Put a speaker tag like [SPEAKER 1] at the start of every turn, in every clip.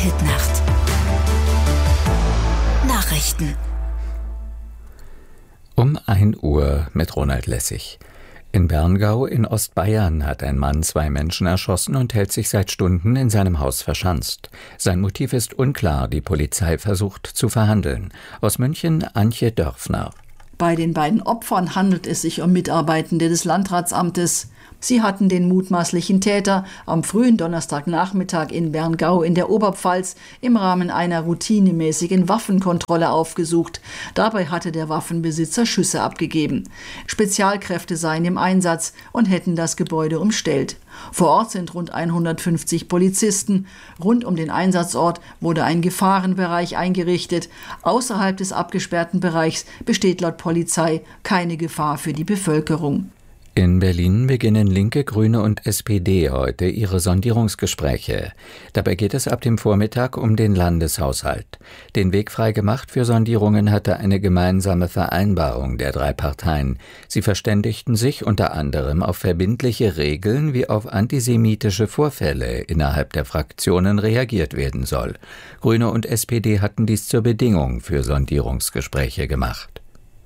[SPEAKER 1] Hitnacht. Nachrichten.
[SPEAKER 2] Um 1 Uhr mit Ronald Lessig. In Berngau in Ostbayern hat ein Mann 2 Menschen erschossen und hält sich seit Stunden in seinem Haus verschanzt. Sein Motiv ist unklar, die Polizei versucht zu verhandeln. Aus München Antje Dörfner.
[SPEAKER 3] Bei den beiden Opfern handelt es sich um Mitarbeitende des Landratsamtes. Sie hatten den mutmaßlichen Täter am frühen Donnerstagnachmittag in Berngau in der Oberpfalz im Rahmen einer routinemäßigen Waffenkontrolle aufgesucht. Dabei hatte der Waffenbesitzer Schüsse abgegeben. Spezialkräfte seien im Einsatz und hätten das Gebäude umstellt. Vor Ort sind rund 150 Polizisten. Rund um den Einsatzort wurde ein Gefahrenbereich eingerichtet. Außerhalb des abgesperrten Bereichs besteht laut Polizei keine Gefahr für die Bevölkerung.
[SPEAKER 2] In Berlin beginnen Linke, Grüne und SPD heute ihre Sondierungsgespräche. Dabei geht es ab dem Vormittag um den Landeshaushalt. Den Weg frei gemacht für Sondierungen hatte eine gemeinsame Vereinbarung der 3 Parteien. Sie verständigten sich unter anderem auf verbindliche Regeln, wie auf antisemitische Vorfälle innerhalb der Fraktionen reagiert werden soll. Grüne und SPD hatten dies zur Bedingung für Sondierungsgespräche gemacht.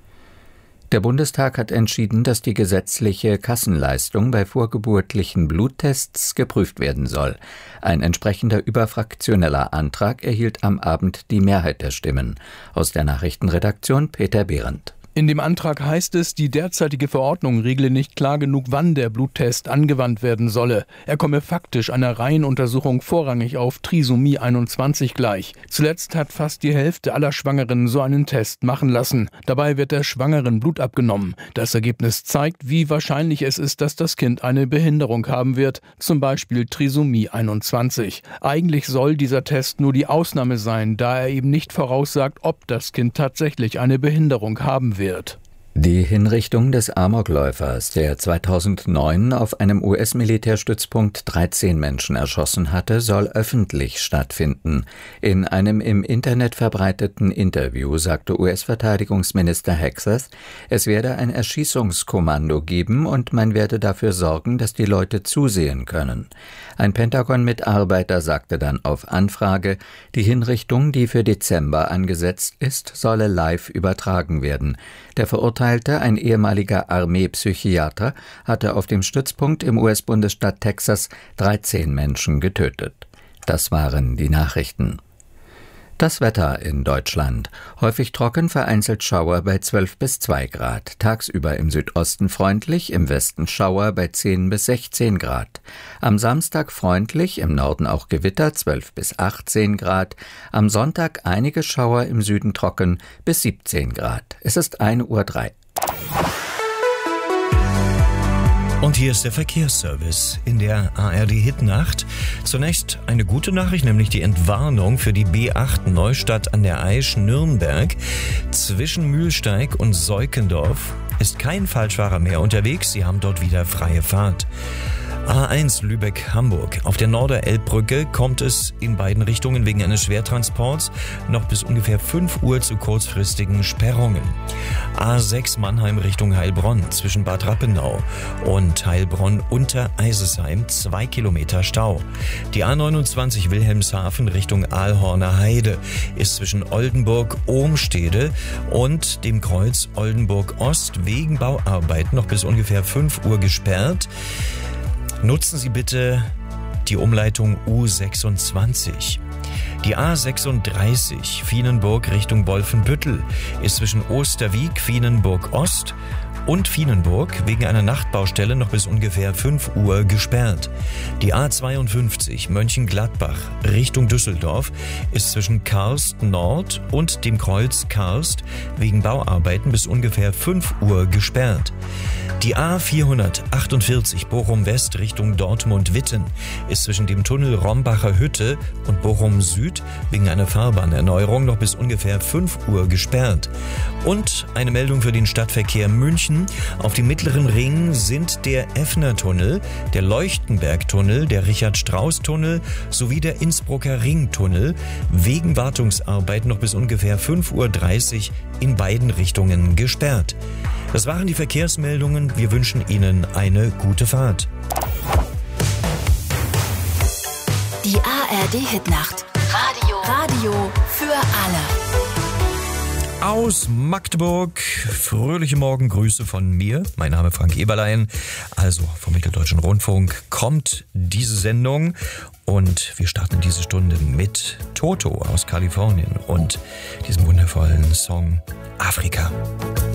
[SPEAKER 2] Der Bundestag hat entschieden, dass die gesetzliche Kassenleistung bei vorgeburtlichen Bluttests geprüft werden soll. Ein entsprechender überfraktioneller Antrag erhielt am Abend die Mehrheit der Stimmen. Aus der Nachrichtenredaktion Peter Behrendt.
[SPEAKER 4] In dem Antrag heißt es, die derzeitige Verordnung regle nicht klar genug, wann der Bluttest angewandt werden solle. Er komme faktisch einer Reihenuntersuchung vorrangig auf Trisomie 21 gleich. Zuletzt hat fast die Hälfte aller Schwangeren so einen Test machen lassen. Dabei wird der Schwangeren Blut abgenommen. Das Ergebnis zeigt, wie wahrscheinlich es ist, dass das Kind eine Behinderung haben wird, zum Beispiel Trisomie 21. Eigentlich soll dieser Test nur die Ausnahme sein, da er eben nicht voraussagt, ob das Kind tatsächlich eine Behinderung haben wird.
[SPEAKER 2] Die Hinrichtung des Amokläufers, der 2009 auf einem US-Militärstützpunkt 13 Menschen erschossen hatte, soll öffentlich stattfinden. In einem im Internet verbreiteten Interview sagte US-Verteidigungsminister Hexas, es werde ein Erschießungskommando geben und man werde dafür sorgen, dass die Leute zusehen können. Ein Pentagon-Mitarbeiter sagte dann auf Anfrage, die Hinrichtung, die für Dezember angesetzt ist, solle live übertragen werden. Der Verurteilte, ein ehemaliger Armeepsychiater, hatte auf dem Stützpunkt im US-Bundesstaat Texas 13 Menschen getötet. Das waren die Nachrichten. Das Wetter in Deutschland. Häufig trocken, vereinzelt Schauer bei 12 bis 2 Grad. Tagsüber im Südosten freundlich, im Westen Schauer bei 10 bis 16 Grad. Am Samstag freundlich, im Norden auch Gewitter, 12 bis 18 Grad. Am Sonntag einige Schauer, im Süden trocken, bis 17 Grad. Es ist 1:03 Uhr.
[SPEAKER 5] Und hier ist der Verkehrsservice in der ARD-Hitnacht. Zunächst eine gute Nachricht, nämlich die Entwarnung für die B8 Neustadt an der Aisch Nürnberg. Zwischen Mühlsteig und Seukendorf ist kein Falschfahrer mehr unterwegs. Sie haben dort wieder freie Fahrt. A1 Lübeck-Hamburg. Auf der Norderelbbrücke kommt es in beiden Richtungen wegen eines Schwertransports noch bis ungefähr 5 Uhr zu kurzfristigen Sperrungen. A6 Mannheim Richtung Heilbronn zwischen Bad Rappenau und Heilbronn unter Eisesheim 2 Kilometer Stau. Die A29 Wilhelmshaven Richtung Aalhorner Heide ist zwischen Oldenburg-Ohmstede und dem Kreuz Oldenburg-Ost wegen Bauarbeiten noch bis ungefähr 5 Uhr gesperrt. Nutzen Sie bitte die Umleitung U26. Die A36 Vienenburg Richtung Wolfenbüttel ist zwischen Osterwieck, Vienenburg Ost und Vienenburg wegen einer Nachtbaustelle noch bis ungefähr 5 Uhr gesperrt. Die A52 Mönchengladbach Richtung Düsseldorf ist zwischen Karst Nord und dem Kreuz Karst wegen Bauarbeiten bis ungefähr 5 Uhr gesperrt. Die A448 Bochum West Richtung Dortmund-Witten ist zwischen dem Tunnel Rombacher Hütte und Bochum Süd wegen einer Fahrbahnerneuerung noch bis ungefähr 5 Uhr gesperrt. Und eine Meldung für den Stadtverkehr München. Auf dem Mittleren Ring sind der Effner-Tunnel, der Leuchtenberg-Tunnel, der Richard-Strauss-Tunnel sowie der Innsbrucker Ringtunnel wegen Wartungsarbeiten noch bis ungefähr 5:30 Uhr in beiden Richtungen gesperrt. Das waren die Verkehrsmeldungen. Wir wünschen Ihnen eine gute Fahrt.
[SPEAKER 1] Die ARD Hitnacht. Radio Radio für alle.
[SPEAKER 5] Aus Magdeburg, fröhliche Morgengrüße von mir. Mein Name ist Frank Eberlein, also vom Mitteldeutschen Rundfunk kommt diese Sendung und wir starten diese Stunde mit Toto aus Kalifornien und diesem wundervollen Song Afrika.